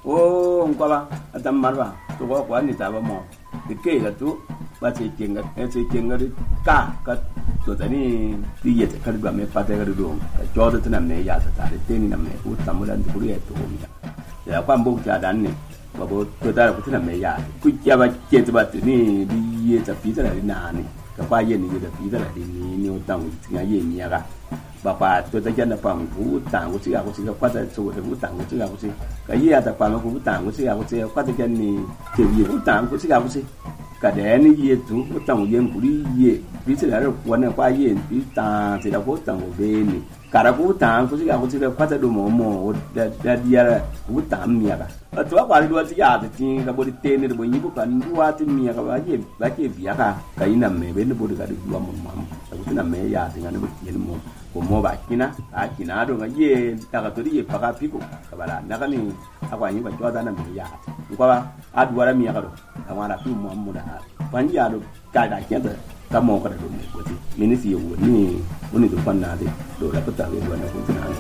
Oh, ngkaba atam marba to ko ni ta ba mo de ke ga tu ba ce kenga ka to tani diye ta karba me pata ga do ka jodo tana me ya ta de teni na me ku tamulan du ya to mi ya kwa mbo ta dan ne ba bo to ta ku tana me ya ku ya ba ke ta ba ni diye ta pi ta na ni ka kwa ye ni da pi ta ni o tang tinga ye ni ya ga bà bà tôi thấy chân là bằng cú tảng của chị à của chị qua tới số cú tảng của chị à của chị cái gì à tập bằng cú tảng của chị à của chị qua tới chân này kiểu gì cú tảng của chị à của chị cả đẻ này gì chú cú tảng của em cú đi gì ví dụ là được quấn là qua gì ví tảng thì là cú tảng của bên này cả là cú tảng của chị à của chị qua tới đồ mồ đã đi ra cú tảng mía cả ở chỗ qua đi đua chị à thì cái body tên này body bút cần đua thì mía cái gì việc cả cái nằm mẹ bên nó body cái được đua mồm cái nằm mẹ ya thì nó body nó mồm como bakina akina do ngaye daga to diye paka piko kabala daga ni akwa nyi ba joda na mi ya ko ba adwara mi yakado amara fi muammuda banji ya do kada kenda kamo kada do ne ko ti minisi yo ni woni do panna de do la pata we do na ko tinana